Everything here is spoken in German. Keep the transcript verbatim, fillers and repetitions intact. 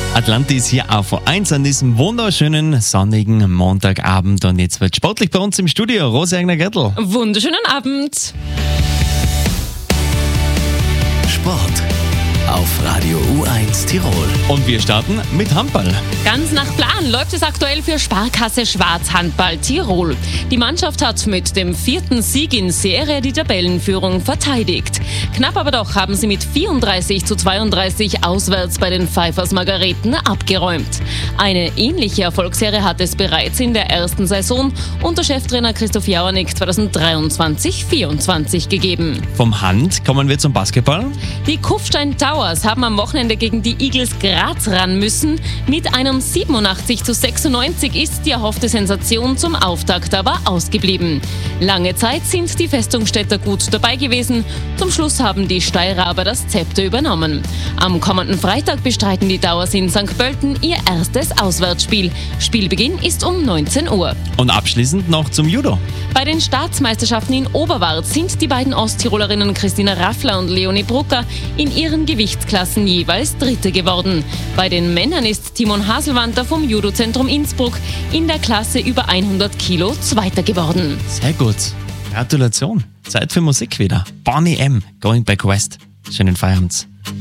Atlantis hier auf V eins an diesem wunderschönen sonnigen Montagabend. Und jetzt wird sportlich bei uns im Studio. Rosi Eigner-Gertl. Wunderschönen Abend. Sport auf Radio U eins Tirol. Und wir starten mit Handball. Ganz nach Plan läuft es aktuell für Sparkasse Schwarz Handball Tirol. Die Mannschaft hat mit dem vierten Sieg in Serie die Tabellenführung verteidigt. Knapp aber doch haben sie mit vierunddreißig zu zweiunddreißig auswärts bei den Pfeifers Margareten abgeräumt. Eine ähnliche Erfolgsserie hat es bereits in der ersten Saison unter Cheftrainer Christoph Jauernick zweitausenddreiundzwanzig vierundzwanzig gegeben. Vom Hand kommen wir zum Basketball. Die Kufstein Towers haben am Wochenende gegen die Eagles Graz ran müssen. Mit einem siebenundachtzig zu sechsundneunzig ist die erhoffte Sensation zum Auftakt aber ausgeblieben. Lange Zeit sind die Festungsstädter gut dabei gewesen. Zum Schluss haben die Steirer aber das Zepter übernommen. Am kommenden Freitag bestreiten die Towers in Sankt Pölten ihr erstes Auswärtsspiel. Spielbeginn ist um neunzehn Uhr. Und abschließend noch zum Judo. Bei den Staatsmeisterschaften in Oberwart sind die beiden Osttirolerinnen Christina Raffler und Leonie Brucker in ihren Gewichtsklassen jeweils Dritte geworden. Bei den Männern ist Timon Haselwanter vom Judozentrum Innsbruck in der Klasse über hundert Kilo Zweiter geworden. Sehr gut. Gratulation. Zeit für Musik wieder. Bonnie M. Going Back West. Schönen Feierabend.